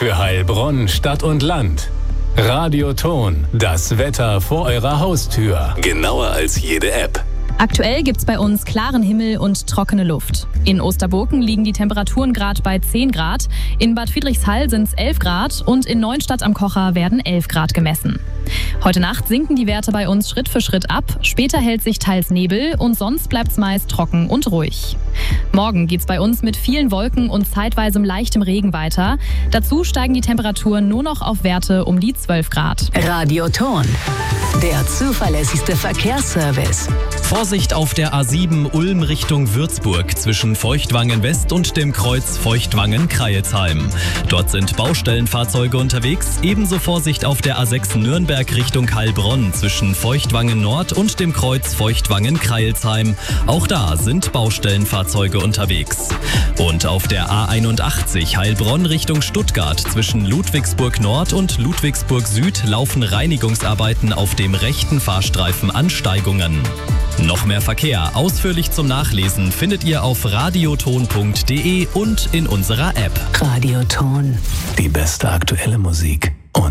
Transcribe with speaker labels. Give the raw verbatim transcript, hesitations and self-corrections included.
Speaker 1: für Heilbronn, Stadt und Land. Radioton, das Wetter vor eurer Haustür. Genauer als jede App.
Speaker 2: Aktuell gibt's bei uns klaren Himmel und trockene Luft. In Osterburken liegen die Temperaturen gerade bei zehn Grad, in Bad Friedrichshall sind's elf Grad und in Neuenstadt am Kocher werden elf Grad gemessen. Heute Nacht sinken die Werte bei uns Schritt für Schritt ab, später hält sich teils Nebel und sonst bleibt's meist trocken und ruhig. Morgen geht's bei uns mit vielen Wolken und zeitweisem leichtem Regen weiter. Dazu steigen die Temperaturen nur noch auf Werte um die zwölf Grad.
Speaker 3: Radioton, der zuverlässigste Verkehrsservice.
Speaker 4: Vorsicht auf der A sieben Ulm Richtung Würzburg zwischen Feuchtwangen West und dem Kreuz Feuchtwangen-Kreilsheim. Dort sind Baustellenfahrzeuge unterwegs. Ebenso Vorsicht auf der A sechs Nürnberg Richtung Heilbronn zwischen Feuchtwangen Nord und dem Kreuz Feuchtwangen-Kreilsheim. Auch da sind Baustellenfahrzeuge unterwegs. Und auf der A einundachtzig Heilbronn Richtung Stuttgart zwischen Ludwigsburg Nord und Ludwigsburg Süd laufen Reinigungsarbeiten auf dem rechten Fahrstreifen Ansteigungen. Noch mehr Verkehr ausführlich zum Nachlesen findet ihr auf radioton punkt de und in unserer App.
Speaker 3: Radioton.
Speaker 1: Die beste aktuelle Musik.